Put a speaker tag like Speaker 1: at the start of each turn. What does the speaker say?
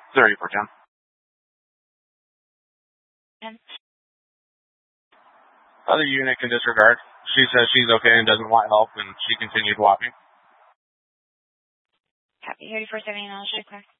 Speaker 1: 3410. Other unit can disregard. She says she's okay and doesn't want help, and she continued walking.
Speaker 2: Copy. 3479, I'll check back.